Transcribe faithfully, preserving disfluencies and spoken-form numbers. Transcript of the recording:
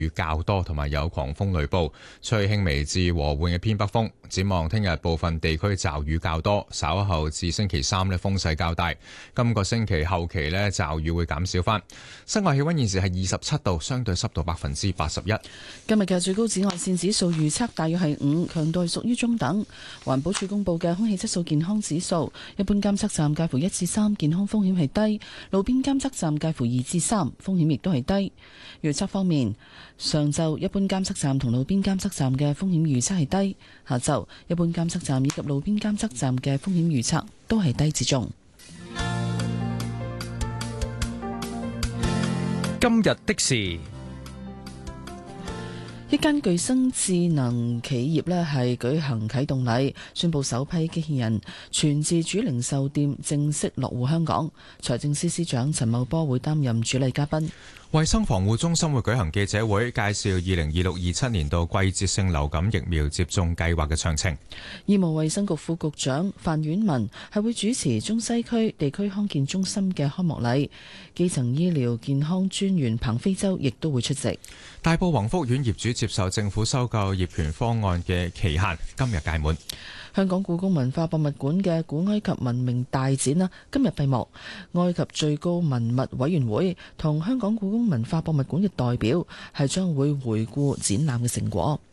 雨較多，同埋有狂風雷暴，吹輕微至和緩嘅偏北風。展望聽日部分地區驟雨較多，稍後至星期三呢風勢較大。今個星期後期呢驟雨會減少翻。室外氣溫現時係二十七度，相對濕度百分之八十一。 今日嘅最高紫外線指數預測大約係五，強度係屬於中等。環保署公布嘅空氣質素健康指數，一般監測站介乎一至三，健康風險係低；路邊監測站介乎二至三，風險亦都係低。預測方面，上晝一般監測站同路邊監測站嘅風險預測係低，下晝一般監測站以及路邊監測站嘅風險預測都係低至中。 今日的事， 一間巨生智能企業呢係舉行啟動禮，宣布首批機器人全自主零售店正式落戶香港。財政司司長陳茂波會擔任主禮嘉賓。 衛生防護中心會舉行記者會，介紹二零二六二七年度季節性流感疫苗接種計劃嘅詳情。 醫務衛生局副局長范婉文係會主持中西區地區康健中心嘅開幕禮，基層醫療健康專員彭飛洲亦都會出席。 大埔宏福苑業主接受政府收購業權方案嘅期限今日屆滿。 香港故宮文化博物館嘅古埃及文明大展啦，今日閉幕。埃及最高文物委員會同香港故宮文化博物館嘅代表係將會回顧展覽嘅成果。